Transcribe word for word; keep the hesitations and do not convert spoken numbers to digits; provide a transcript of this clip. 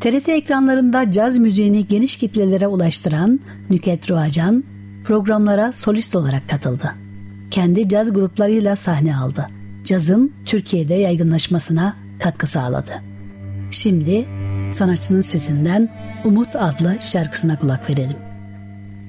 T R T ekranlarında caz müziğini geniş kitlelere ulaştıran Nükhet Ruacan, programlara solist olarak katıldı. Kendi caz gruplarıyla sahne aldı. Cazın Türkiye'de yaygınlaşmasına katkı sağladı. Şimdi sanatçının sesinden Umut adlı şarkısına kulak verelim.